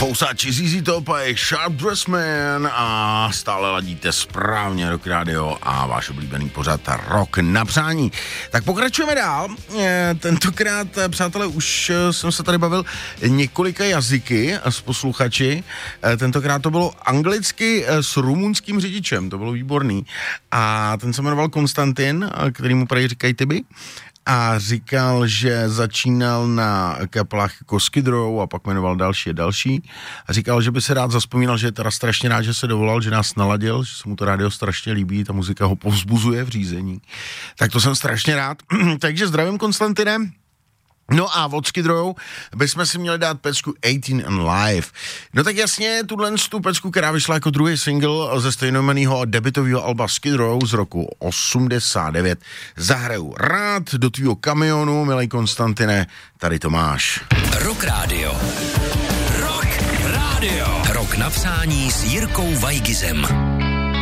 Fousáči ZZ Top a Sharp Dressed Man a stále ladíte správně Rock Radio a váš oblíbený pořad Rock na přání. Tak pokračujeme dál. Tentokrát, přátelé, už jsem se tady bavil několika jazyky s posluchači. Tentokrát to bylo anglicky s rumunským řidičem, to bylo výborný. A ten se jmenoval Konstantin, kterýmu prý říkají Tibi. A říkal, že začínal na kapelách jako Skid Row a pak jmenoval další a další. A říkal, že by se rád zavzpomínal, že je teda strašně rád, že se dovolal, že nás naladil, že se mu to rádio strašně líbí, ta muzika ho povzbuzuje v řízení. Tak to jsem strašně rád. Takže zdravím, Konstantine. No a od Skid Row bychom si měli dát pecku 18 and Live. No tak jasně, tu pecku, která vyšla jako druhý single ze stejnojmenného debutového alba Skid Row z roku 89. Zahraju rád do tvýho kamionu, milej Konstantine, tady to máš. Rock Radio. Rock Radio. Rock na přání s Jirkou Vajgizem.